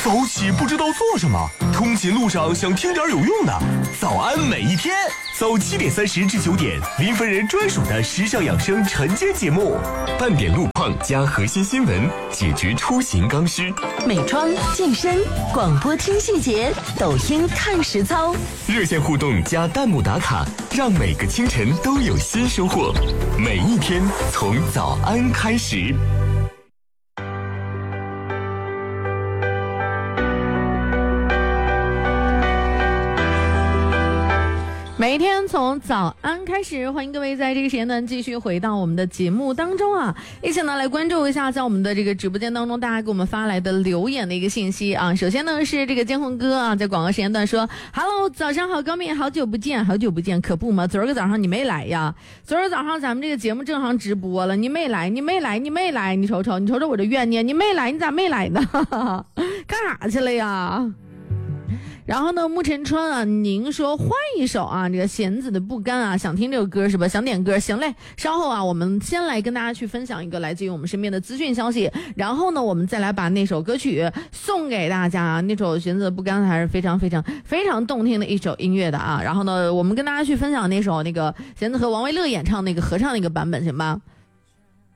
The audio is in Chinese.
早起不知道做什么，通勤路上想听点有用的。早安每一天，早7点30至9点，林芬人专属的时尚养生晨间节目，半点路况加核心新闻，解决出行刚需。 美妆、健身、广播听细节，抖音看实操。 热线互动加弹幕打卡，让每个清晨都有新收获。每一天从早安开始。 每一天从早安开始，欢迎各位在这个时间段继续回到我们的节目当中啊，一起呢来关注一下在我们的这个直播间当中大家给我们发来的留言的一个信息啊。首先呢是这个坚宏哥啊，在广告时间段说 Hello 早上好高敏，好久不见，可不嘛，昨儿个早上你没来呀，昨儿早上咱们这个节目正常直播了，你没来，你瞅瞅我这怨念，你没来，你咋没来呢干啥去了呀？然后呢，沐晨川啊，您说换一首啊，这个弦子的不甘啊，想听这首歌是吧？想点歌，行嘞。稍后啊，我们先来跟大家去分享一个来自于我们身边的资讯消息，然后呢，我们再来把那首歌曲送给大家。那首弦子的不甘还是非常动听的一首音乐的啊。然后呢，我们跟大家去分享那首那个弦子和王维乐演唱那个合唱那个版本，行吧？